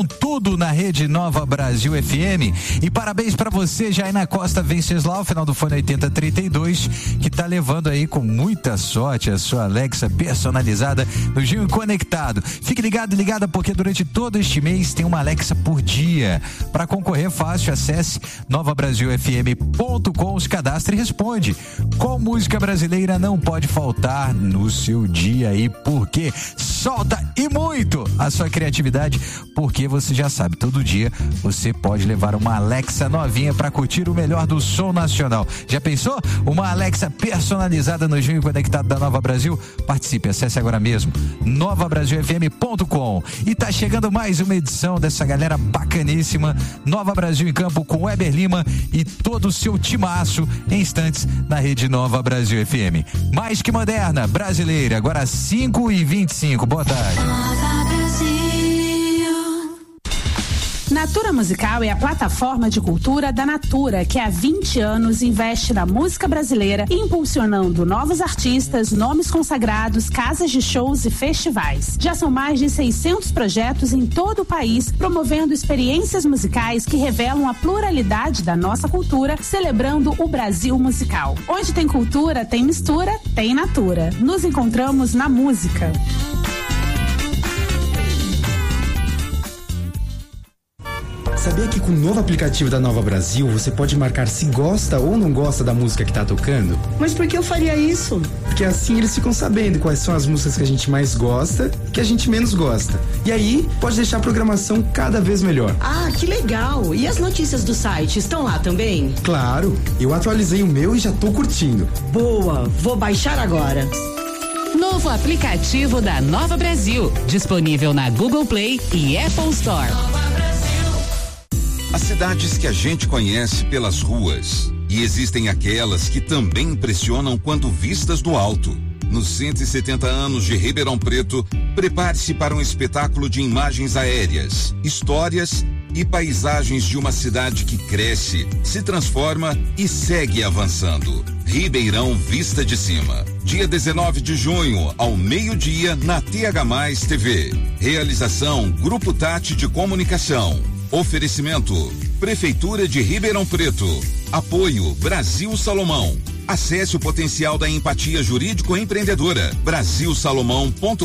Tudo na rede Nova Brasil FM. E parabéns pra você, Jainá Costa Venceslau, final do fone 8032, que tá levando aí com muita sorte a sua Alexa personalizada no Gil Conectado. Fique ligado e ligada, porque durante todo este mês tem uma Alexa por dia. Para concorrer fácil, acesse novabrasilfm.com, se cadastre e responde: qual música brasileira não pode faltar no seu dia e por quê? Solta e muito a sua criatividade, porque você já sabe, todo dia você pode levar uma Alexa novinha para curtir o melhor do som nacional. Já pensou? Uma Alexa personalizada no Gil Conectado da Nova Brasil? Participe, acesse agora mesmo novabrasilfm.com. E tá chegando mais uma edição dessa galera bacaníssima, Nova Brasil em Campo, com Weber Lima e todo o seu timaço, em instantes na rede Nova Brasil FM. Mais que moderna, brasileira, agora 5h25. Boa tarde. Natura Musical é a plataforma de cultura da Natura, que há 20 anos investe na música brasileira, impulsionando novos artistas, nomes consagrados, casas de shows e festivais. Já são mais de 600 projetos em todo o país, promovendo experiências musicais que revelam a pluralidade da nossa cultura, celebrando o Brasil musical. Onde tem cultura, tem mistura, tem Natura. Nos encontramos na música. Sabia que com o novo aplicativo da Nova Brasil você pode marcar se gosta ou não gosta da música que tá tocando? Mas por que eu faria isso? Porque assim eles ficam sabendo quais são as músicas que a gente mais gosta e que a gente menos gosta. E aí pode deixar a programação cada vez melhor. Ah, que legal! E as notícias do site estão lá também? Claro, eu atualizei o meu e já tô curtindo. Boa, vou baixar agora. Novo aplicativo da Nova Brasil, disponível na Google Play e Apple Store. As cidades que a gente conhece pelas ruas, e existem aquelas que também impressionam quando vistas do alto. Nos 170 anos de Ribeirão Preto, prepare-se para um espetáculo de imagens aéreas, histórias e paisagens de uma cidade que cresce, se transforma e segue avançando. Ribeirão Vista de Cima. Dia 19 de junho, ao meio-dia, na TH+ TV. Realização Grupo Tati de Comunicação. Oferecimento: Prefeitura de Ribeirão Preto. Apoio Brasil Salomão. Acesse o potencial da empatia jurídico-empreendedora. brasilsalomão.com.br.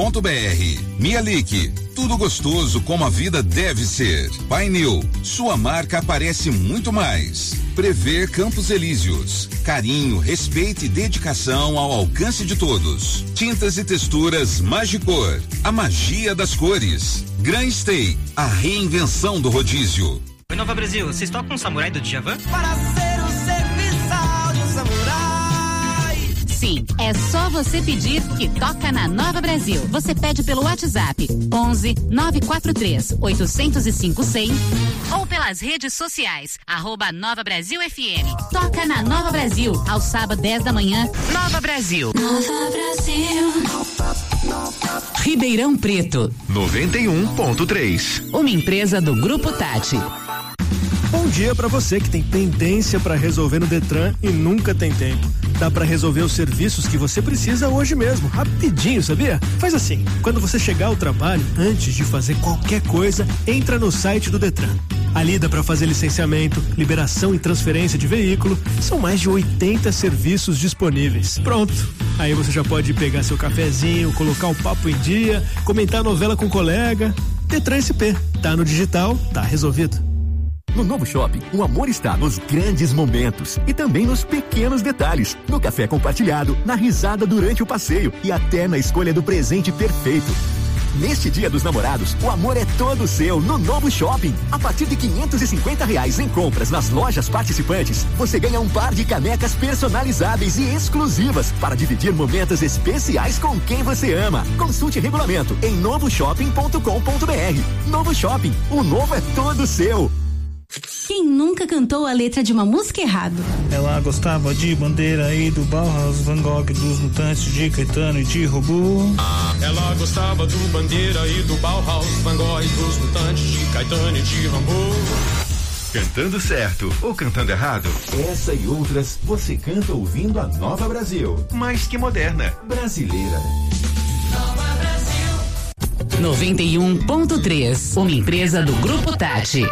Mialik, tudo gostoso como a vida deve ser. Painel, sua marca aparece muito mais. Prever Campos Elíseos, carinho, respeito e dedicação ao alcance de todos. Tintas e texturas Magicor, a magia das cores. Grand Stay, a reinvenção do rodízio. Oi, Nova Brasil, vocês tocam o Samurai do Djavan? Para ser o serviçal de um samurai. Sim, é só você pedir que toca na Nova Brasil. Você pede pelo WhatsApp 11 943 805 100 ou pelas redes sociais @Nova Brasil FM. Toca na Nova Brasil, ao sábado 10 da manhã. Nova Brasil. Nova Brasil. Ribeirão Preto 91.3. Uma empresa do Grupo Tati. Bom dia para você que tem pendência para resolver no Detran e nunca tem tempo. Dá para resolver os serviços que você precisa hoje mesmo, rapidinho, sabia? Faz assim, quando você chegar ao trabalho, antes de fazer qualquer coisa, entra no site do Detran. Ali dá para fazer licenciamento, liberação e transferência de veículo. São mais de 80 serviços disponíveis. Pronto. Aí você já pode pegar seu cafezinho, colocar o papo em dia, comentar a novela com o colega. Detran SP. Tá no digital, tá resolvido. No novo shopping, o amor está nos grandes momentos e também nos pequenos detalhes. No café compartilhado, na risada durante o passeio e até na escolha do presente perfeito. Neste Dia dos Namorados, o amor é todo seu no novo shopping. A partir de R$550 em compras nas lojas participantes, você ganha um par de canecas personalizáveis e exclusivas para dividir momentos especiais com quem você ama. Consulte regulamento em novoshopping.com.br. Novo Shopping, o novo é todo seu. Quem nunca cantou a letra de uma música errado? Ela gostava de Bandeira e do Bauhaus, Van Gogh, dos Mutantes, de Caetano e de Robô. Ela gostava do Bandeira e do Bauhaus, Van Gogh, dos Mutantes, de Caetano e de Robô. Cantando certo ou cantando errado? Essa e outras você canta ouvindo a Nova Brasil. Mais que moderna, brasileira. Nova Brasil. 91.3, uma empresa do Grupo Tati.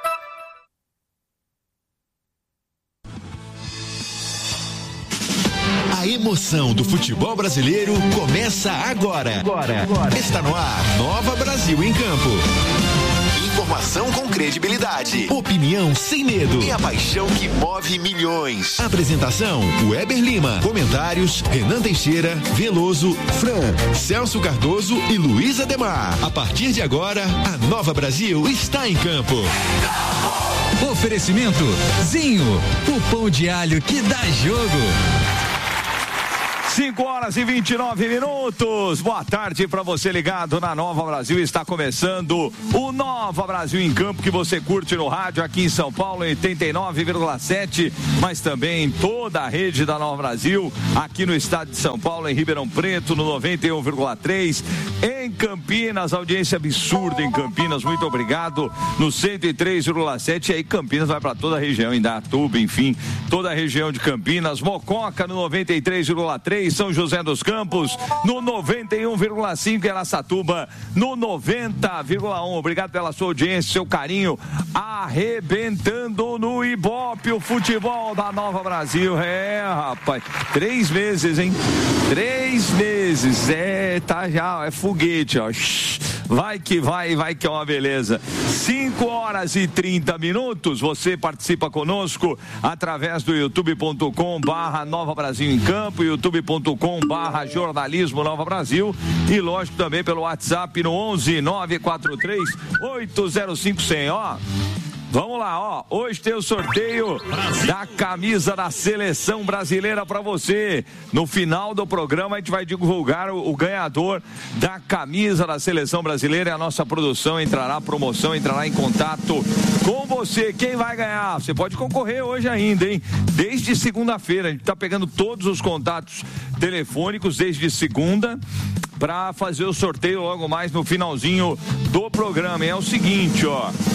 A emoção do futebol brasileiro começa agora. Está no ar, Nova Brasil em Campo. Informação com credibilidade, opinião sem medo e a paixão que move milhões. Apresentação, Weber Lima. Comentários, Renan Teixeira, Veloso, Fran, Celso Cardoso e Luiz Ademar. A partir de agora, a Nova Brasil está em campo. Oferecimento Zinho, o pão de alho que dá jogo. 5h29. Boa tarde para você ligado na Nova Brasil. Está começando o Nova Brasil em Campo, que você curte no rádio aqui em São Paulo, 89,7, mas também em toda a rede da Nova Brasil, aqui no estado de São Paulo, em Ribeirão Preto, no 91,3, em Campinas, audiência absurda em Campinas, muito obrigado, no 103,7, e aí Campinas vai para toda a região, Indaiatuba, enfim, toda a região de Campinas, Mococa no 93,3, São José dos Campos no 91,5 e Araçatuba no 90,1. Obrigado pela sua audiência, seu carinho, arrebentando no Ibope o futebol da Nova Brasil. Rapaz, 3 meses, hein? 3 meses, tá já, é foguete, ó. Vai que é uma beleza. 5h30. Você participa conosco através do youtube.com/Nova Brasil em Campo, youtube.com/jornalismo Nova Brasil e lógico também pelo WhatsApp no 11 943 805 100. Vamos lá, hoje tem o sorteio da camisa da Seleção Brasileira para você. No final do programa a gente vai divulgar o ganhador da camisa da Seleção Brasileira e a nossa produção entrará em contato com você. Quem vai ganhar? Você pode concorrer hoje ainda, hein? Desde segunda-feira, a gente tá pegando todos os contatos telefônicos desde segunda para fazer o sorteio logo mais no finalzinho do programa. E é o seguinte,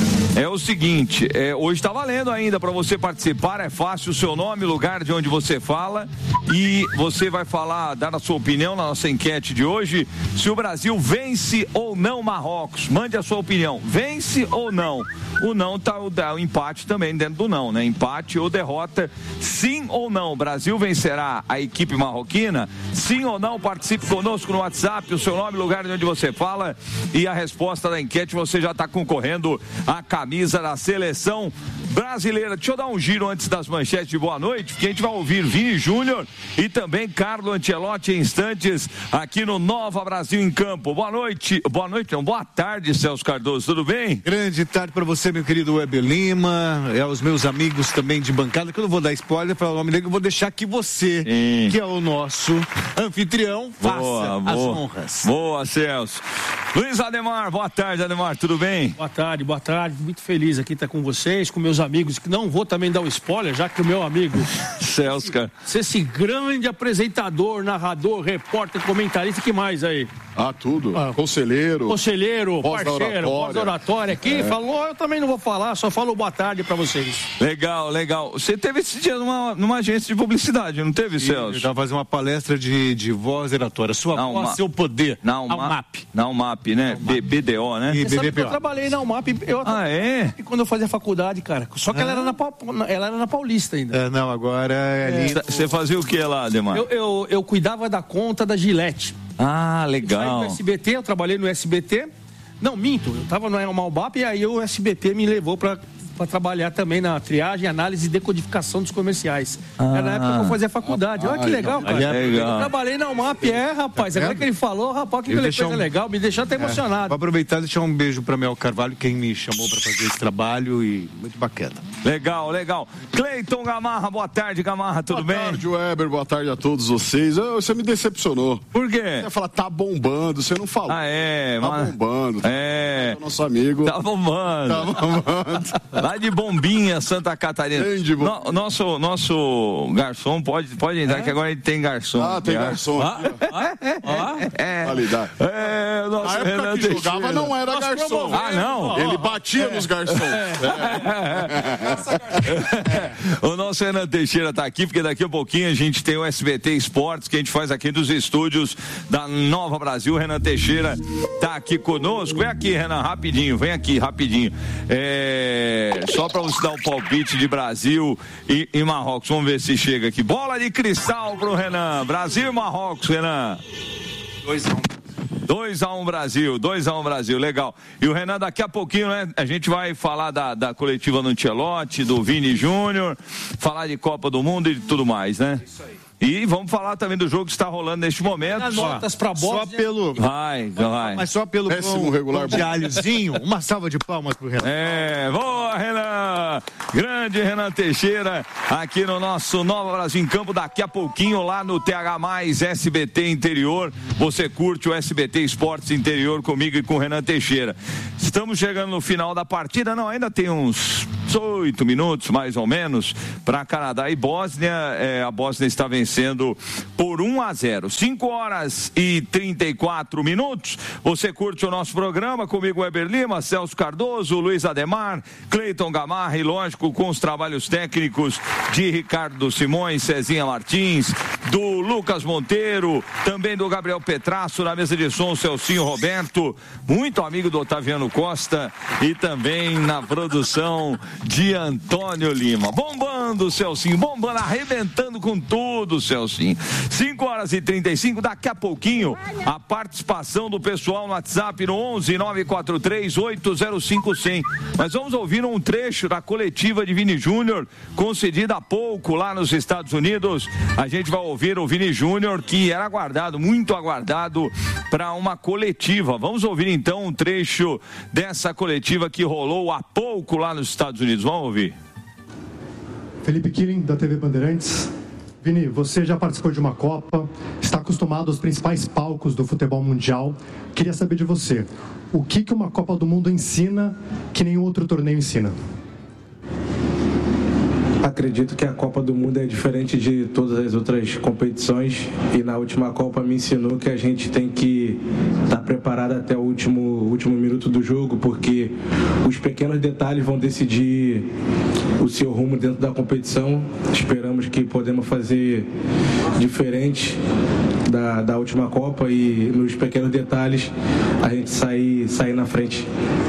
hoje tá valendo ainda para você participar, é fácil, o seu nome, lugar de onde você fala e você vai dar a sua opinião na nossa enquete de hoje, se o Brasil vence ou não Marrocos. Mande a sua opinião, vence ou não? O não tá o empate também dentro do não, né? Empate ou derrota, sim ou não? O Brasil vencerá a equipe marroquina? Sim ou não? Participe conosco no WhatsApp, o seu nome, lugar de onde você fala e a resposta da enquete, você já está concorrendo à camisa da Seleção Brasileira. Deixa eu dar um giro antes das manchetes de boa noite, porque a gente vai ouvir Vini Júnior e também Carlo Ancelotti em instantes aqui no Nova Brasil em Campo. Boa tarde, Celso Cardoso, tudo bem? Grande tarde para você, meu querido Weber Lima, aos meus amigos também de bancada, que eu não vou dar spoiler para o nome dele, eu vou deixar que você, que é o nosso anfitrião, faça as honras. Boa, Celso. Luiz Ademar, boa tarde, Ademar, tudo bem? Boa tarde, muito feliz aqui estar com vocês, com meus amigos, que não vou também dar um spoiler, já que o meu amigo Celso, cara, esse grande apresentador, narrador, repórter, comentarista, que mais aí? Tudo. Conselheiro, parceiro, pós-oratória aqui, falou, eu também não vou falar, só falo boa tarde pra vocês. Legal. Você teve esse dia numa agência de publicidade, não teve, Celso? Eu tava fazendo uma palestra de voz oratória, voz, seu poder. Na UMAP, né? BDO, né? Você sabe que eu trabalhei na UMAP, quando eu fazia faculdade, cara, só que ela era na Paulista ainda. Não, agora é ali. Você fazia o que lá, Ademar? Eu cuidava da conta da Gillette. Legal. Eu saí do SBT, eu trabalhei no SBT. Não, minto, eu tava no Malbap e aí o SBT me levou para trabalhar também na triagem, análise e decodificação dos comerciais. Era na época que eu fazia faculdade. Olha que legal, cara. Legal. Eu trabalhei na UMAP, rapaz. Agora que ele falou, rapaz, que coisa legal, me deixou até emocionado. Vou aproveitar e deixar um beijo para Mel Carvalho, quem me chamou para fazer esse trabalho, e muito bacana. Legal. Cleiton Gamarra, boa tarde, Gamarra, tudo bem? Boa tarde, Weber, boa tarde a todos vocês. Você me decepcionou. Por quê? Você ia falar, tá bombando, você não falou. Tá bombando. É. Nosso amigo. Tá bombando. Lá de Bombinha, Santa Catarina. Nosso garçom pode entrar, que agora ele tem garçom. Ah, tem garçom. Qualidade. Na época que jogava não era garçom. Ah, não? Ele batia nos garçons. O nosso Renan Teixeira tá aqui, porque daqui a pouquinho a gente tem o SBT Esportes, que a gente faz aqui dos estúdios da Nova Brasil. O Renan Teixeira tá aqui conosco. Vem aqui, Renan, rapidinho. Vem aqui, rapidinho. Só para você dar o palpite de Brasil e Marrocos. Vamos ver se chega aqui. Bola de cristal pro Renan. Brasil e Marrocos, Renan. 2-1 Brasil, 2-1 Brasil, legal. E o Renan, daqui a pouquinho, né, a gente vai falar da coletiva no Ancelotti, do Vini Júnior, falar de Copa do Mundo e de tudo mais, né? Isso aí. E vamos falar também do jogo que está rolando neste momento. As notas para Bósnia. Só pelo... Vai. Mas só pelo péssimo regular de alhozinho. Uma salva de palmas pro Renan. Boa, Renan! Grande Renan Teixeira, aqui no nosso Nova Brasil em Campo. Daqui a pouquinho lá no TH+, SBT Interior. Você curte o SBT Esportes Interior comigo e com o Renan Teixeira. Estamos chegando no final da partida. Não, ainda tem uns 8 minutos, mais ou menos, para Canadá e Bósnia. A Bósnia está vencendo por 1-0. 5h34. Você curte o nosso programa comigo, Weber Lima, Celso Cardoso, Luiz Ademar, Cleiton Gamarra e, lógico, com os trabalhos técnicos de Ricardo Simões, Cezinha Martins, do Lucas Monteiro, também do Gabriel Petrasso, na mesa de som, Celcinho Roberto, muito amigo do Otaviano Costa, e também na produção de Antônio Lima. Bombando, Celcinho, bombando, arrebentando com tudo, Celcinho. 5h35, daqui a pouquinho, a participação do pessoal no WhatsApp no 11-943-805-100. Mas vamos ouvir um trecho da coletiva de Vini Júnior, concedida há pouco lá nos Estados Unidos. A gente vai ouvir o Vini Júnior, que era aguardado, muito aguardado, para uma coletiva. Vamos ouvir então um trecho dessa coletiva que rolou há pouco lá nos Estados Unidos. Vamos ouvir. Felipe Killing, da TV Bandeirantes. Vini, você já participou de uma Copa, está acostumado aos principais palcos do futebol mundial. Queria saber de você, o que uma Copa do Mundo ensina que nenhum outro torneio ensina? Acredito que a Copa do Mundo é diferente de todas as outras competições, e na última Copa me ensinou que a gente tem que estar preparado até o último minuto do jogo, porque os pequenos detalhes vão decidir o seu rumo dentro da competição. Esperamos que podemos fazer diferente da última Copa, e nos pequenos detalhes a gente sair na frente.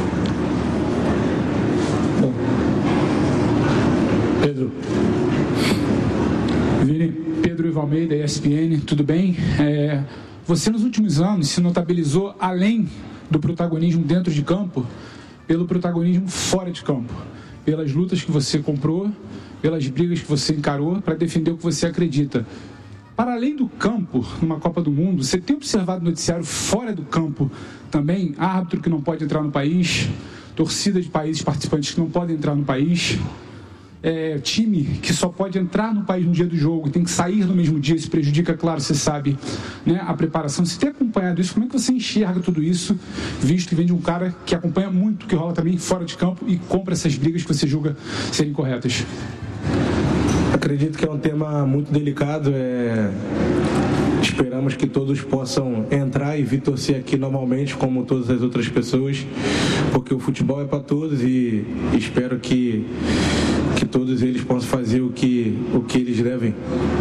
Pedro Ivo Almeida, ESPN, tudo bem? Você nos últimos anos se notabilizou, além do protagonismo dentro de campo, pelo protagonismo fora de campo, pelas lutas que você comprou, pelas brigas que você encarou para defender o que você acredita. Para além do campo, numa Copa do Mundo, você tem observado no noticiário fora do campo também árbitro que não pode entrar no país, torcida de países participantes que não podem entrar no país, time que só pode entrar no país no dia do jogo e tem que sair no mesmo dia. Isso prejudica, claro, você sabe, né, a preparação. Você tem acompanhado isso? Como é que você enxerga tudo isso, visto que vem de um cara que acompanha muito o que rola também fora de campo e compra essas brigas que você julga serem corretas? Acredito que é um tema muito delicado. Esperamos que todos possam entrar e vir torcer aqui normalmente, como todas as outras pessoas, porque o futebol é para todos, e espero que todos eles possam fazer o que eles devem.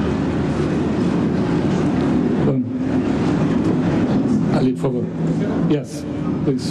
Ali, por favor. Yes, please.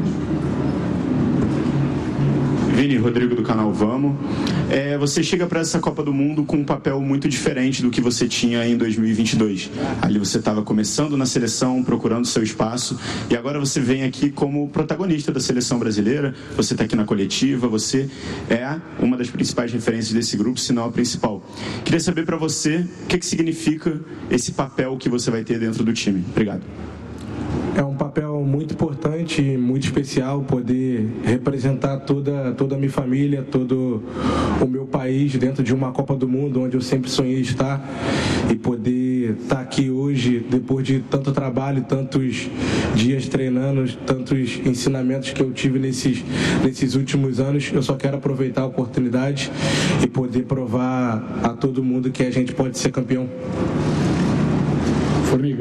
Vini, Rodrigo do canal Vamos. Você chega para essa Copa do Mundo com um papel muito diferente do que você tinha em 2022. Ali você estava começando na seleção, procurando seu espaço, e agora você vem aqui como protagonista da seleção brasileira. Você está aqui na coletiva, você é uma das principais referências desse grupo, se não a principal. Queria saber para você o que significa esse papel que você vai ter dentro do time. Obrigado. É um papel muito importante, muito especial, poder representar toda a minha família, todo o meu país dentro de uma Copa do Mundo, onde eu sempre sonhei estar, e poder poder estar aqui hoje, depois de tanto trabalho, tantos dias treinando, tantos ensinamentos que eu tive nesses últimos anos. Eu só quero aproveitar a oportunidade e poder provar a todo mundo que a gente pode ser campeão. Formiga.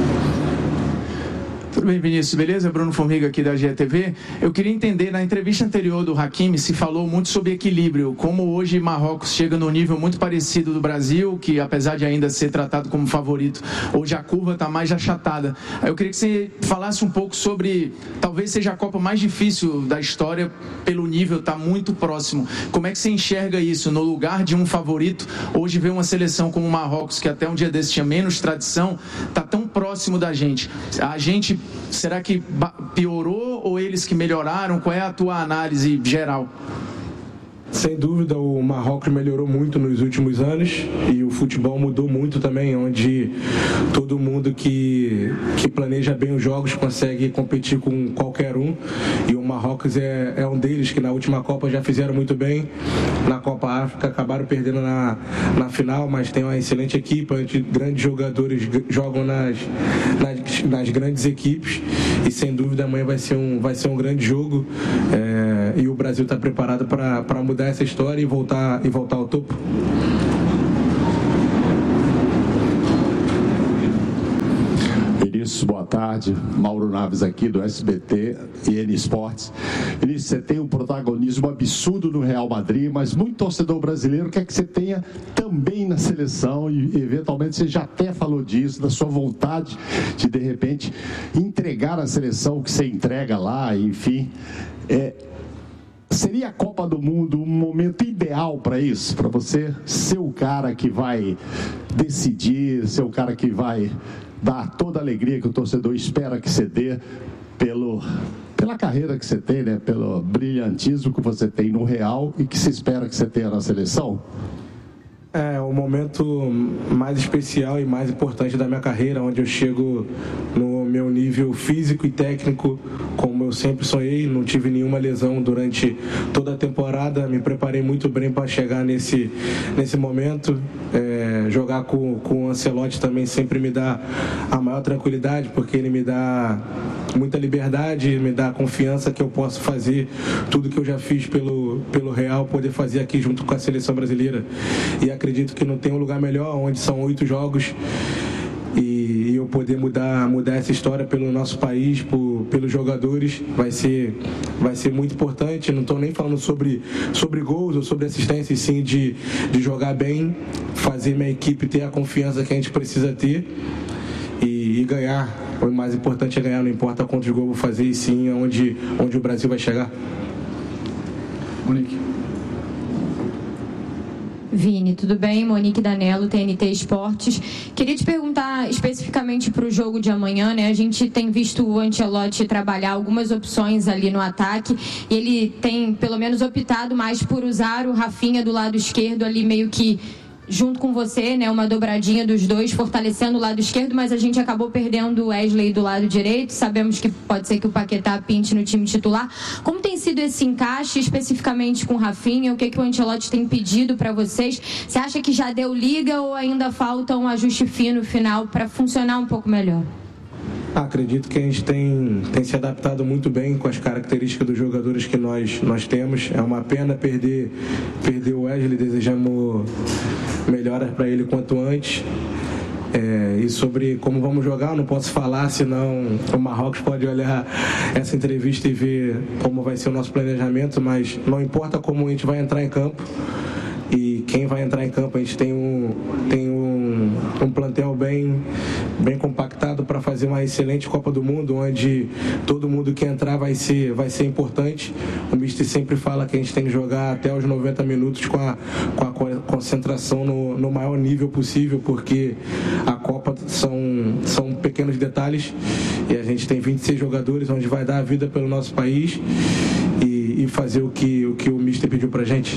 Tudo bem, Vinícius, beleza? Bruno Formiga aqui da GTV. Eu queria entender, na entrevista anterior do Hakimi se falou muito sobre equilíbrio, como hoje Marrocos chega num nível muito parecido do Brasil, que apesar de ainda ser tratado como favorito, hoje a curva está mais achatada. Eu queria que você falasse um pouco sobre, talvez seja a Copa mais difícil da história, pelo nível, está muito próximo. Como é que você enxerga isso? No lugar de um favorito, hoje vê uma seleção como o Marrocos, que até um dia desse tinha menos tradição, está tão próximo da gente. A gente, será que piorou ou eles que melhoraram? Qual é a tua análise geral? Sem dúvida, o Marrocos melhorou muito nos últimos anos e o futebol mudou muito também, onde todo mundo que planeja bem os jogos consegue competir com qualquer um, e o Marrocos é um deles, que na última Copa já fizeram muito bem. Na Copa África acabaram perdendo na final, mas tem uma excelente equipe, onde grandes jogadores jogam nas grandes equipes, e sem dúvida amanhã vai ser um grande jogo, e o Brasil está preparado para mudar essa história e voltar ao topo. Vinícius, boa tarde. Mauro Naves aqui do SBT e N Esportes. Vinícius, você tem um protagonismo absurdo no Real Madrid, mas muito torcedor brasileiro quer que você tenha também na seleção, e eventualmente você já até falou disso, da sua vontade de repente entregar a seleção o que você entrega lá, enfim. Seria a Copa do Mundo um momento ideal para isso? Para você ser o cara que vai decidir, ser o cara que vai dar toda a alegria que o torcedor espera que você dê pela carreira que você tem, né? Pelo brilhantismo que você tem no Real e que se espera que você tenha na seleção? É o momento mais especial e mais importante da minha carreira, onde eu chego no meu nível físico e técnico, como eu sempre sonhei. Não tive nenhuma lesão durante toda a temporada, me preparei muito bem para chegar nesse momento. Jogar com o Ancelotti também sempre me dá a maior tranquilidade, porque ele me dá muita liberdade, me dá confiança que eu posso fazer tudo que eu já fiz pelo Real, poder fazer aqui junto com a seleção brasileira. E acredito que não tem um lugar melhor, onde são 8 jogos, e eu poder mudar essa história pelo nosso país, pelos jogadores, vai ser muito importante. Não estou nem falando sobre gols ou sobre assistência, e sim de jogar bem, fazer minha equipe ter a confiança que a gente precisa ter e ganhar. O mais importante é ganhar, não importa quantos gols eu vou fazer, e sim onde o Brasil vai chegar. Monique. Vini, tudo bem? Monique Danello, TNT Esportes. Queria te perguntar especificamente para o jogo de amanhã, né? A gente tem visto o Ancelotti trabalhar algumas opções ali no ataque, e ele tem pelo menos optado mais por usar o Rafinha do lado esquerdo ali, meio que junto com você, né, uma dobradinha dos dois, fortalecendo o lado esquerdo, mas a gente acabou perdendo o Wesley do lado direito. Sabemos que pode ser que o Paquetá pinte no time titular. Como tem sido esse encaixe, especificamente com o Rafinha? O que o Ancelotti tem pedido para vocês? Você acha que já deu liga ou ainda falta um ajuste fino final para funcionar um pouco melhor? Acredito que a gente tem se adaptado muito bem com as características dos jogadores que nós temos. É uma pena perder o Wesley, desejamos melhoras para ele quanto antes. E sobre como vamos jogar, eu não posso falar, senão o Marrocos pode olhar essa entrevista e ver como vai ser o nosso planejamento, mas não importa como a gente vai entrar em campo. E quem vai entrar em campo, a gente tem um plantel bem compactado para fazer uma excelente Copa do Mundo, onde todo mundo que entrar vai ser importante. O Mister sempre fala que a gente tem que jogar até os 90 minutos com a concentração no maior nível possível, porque a Copa são pequenos detalhes, e a gente tem 26 jogadores, onde vai dar a vida pelo nosso país e fazer o que o Mister pediu pra gente.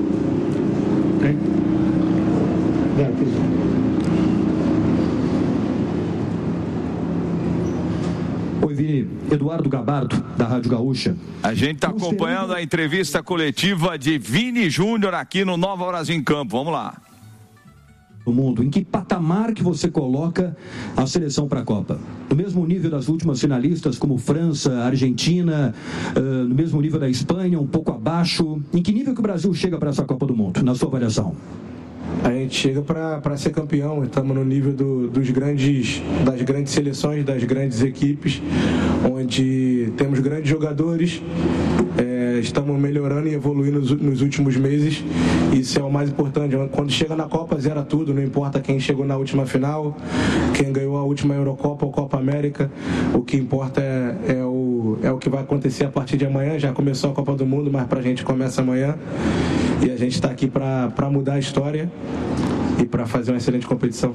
Oi, Vini. Eduardo Gabardo, da Rádio Gaúcha. A gente está acompanhando a entrevista coletiva de Vini Júnior aqui no Nova Brasil em Campo. Vamos lá. do Mundo, em que patamar que você coloca a seleção para a Copa? No mesmo nível das últimas finalistas, como França, Argentina, no mesmo nível da Espanha, um pouco abaixo? Em que nível que o Brasil chega para essa Copa do Mundo, na sua avaliação? A gente chega para ser campeão, estamos no nível das grandes seleções, das grandes equipes, onde temos grandes jogadores, estamos melhorando e evoluindo nos últimos meses. Isso é o mais importante. Quando chega na Copa, zera tudo, não importa quem chegou na última final, quem ganhou a última Eurocopa ou Copa América. O que importa é o que vai acontecer a partir de amanhã. Já começou a Copa do Mundo, mas pra gente começa amanhã. E a gente está aqui para mudar a história e para fazer uma excelente competição.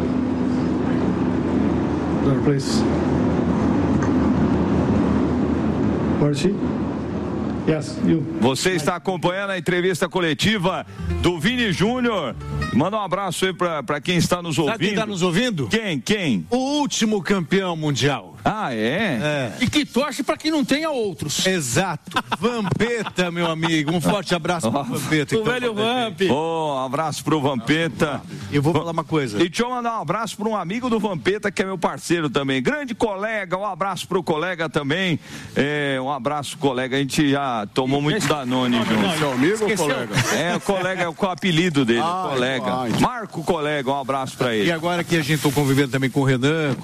Please. Marci? Yes, you. Você está acompanhando a entrevista coletiva do Vini Júnior. Manda um abraço aí para quem está nos ouvindo. Sabe quem está nos ouvindo? Quem? O último campeão mundial. Ah, é? E que torce para que não tenha outros. Exato. Vampeta, meu amigo. Um forte abraço pro Vampeta. O velho Vamp. Um abraço pro Vampeta. Eu vou falar uma coisa. E deixa eu mandar um abraço para um amigo do Vampeta, que é meu parceiro também. Grande colega, um abraço pro colega também. Um abraço, colega. A gente já tomou muito Danone junto. Seu amigo ou colega? O colega é o apelido dele, colega. Marco Colega, um abraço para ele. E agora que a gente está convivendo também com o Renan,